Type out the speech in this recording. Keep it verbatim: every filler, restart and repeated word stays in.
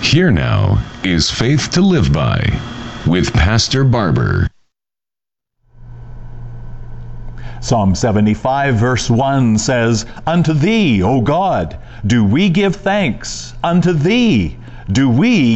Here now is Faith to Live By with Pastor Barber. Psalm seventy-five verse one says, "Unto thee, O God, do we give thanks. Unto thee do we